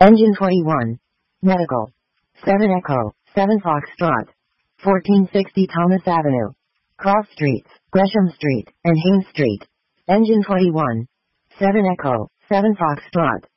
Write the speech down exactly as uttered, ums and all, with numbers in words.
Engine twenty-one. Medical. seven Echo, seven Foxtrot. fourteen sixty Thomas Avenue. Cross Streets, Gresham Street, and Haynes Street. Engine twenty-one. seven Echo, seven Foxtrot.